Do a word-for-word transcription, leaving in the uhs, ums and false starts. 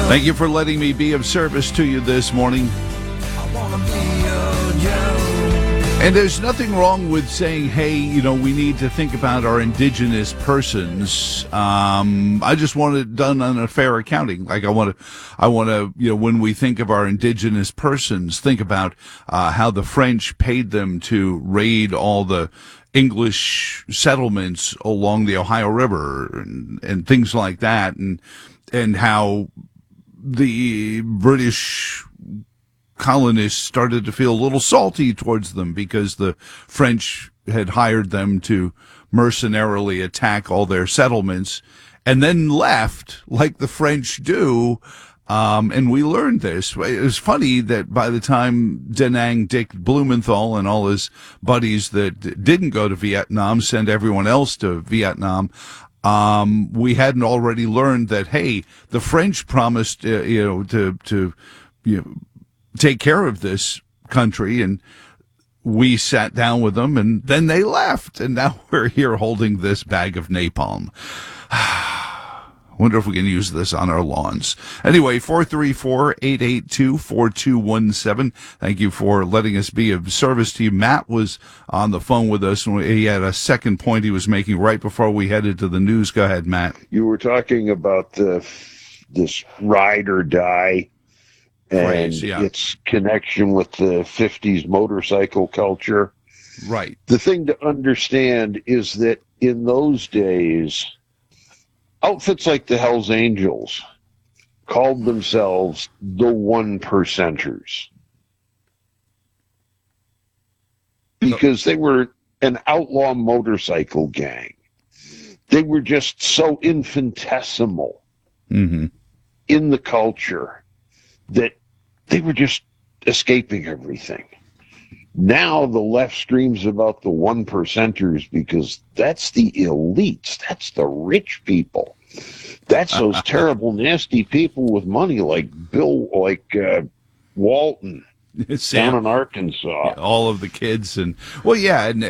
Thank you for letting me be of service to you this morning. And there's nothing wrong with saying, hey, you know, we need to think about our indigenous persons. Um, I just want it done on a fair accounting. Like I want to, I want to, you know, when we think of our indigenous persons, think about uh, how the French paid them to raid all the English settlements along the Ohio River and, and things like that, and and how the British colonists started to feel a little salty towards them because the French had hired them to mercenarily attack all their settlements and then left like the French do. Um, and we learned this. It was funny that by the time Da Nang Dick Blumenthal and all his buddies that didn't go to Vietnam sent everyone else to Vietnam, um, we hadn't already learned that, hey, the French promised, uh, you know, to, to, you know, take care of this country, and we sat down with them, and then they left, and now we're here holding this bag of napalm. Wonder if we can use this on our lawns. Anyway, four three four, eight eight two, four two one seven. Thank you for letting us be of service to you. Matt was on the phone with us, and he had a second point he was making right before we headed to the news. Go ahead, Matt. You were talking about the, this ride or die and Phrase, yeah. its connection with the fifties motorcycle culture. Right. The thing to understand is that in those days, outfits like the Hells Angels called themselves the one percenters because they were an outlaw motorcycle gang. They were just so infinitesimal mm-hmm. in the culture that they were just escaping everything. Now the left screams about the one percenters because that's the elites. That's the rich people. That's those terrible, nasty people with money like Bill, like uh, Walton Sam, down in Arkansas. all of the kids. And, well, yeah, and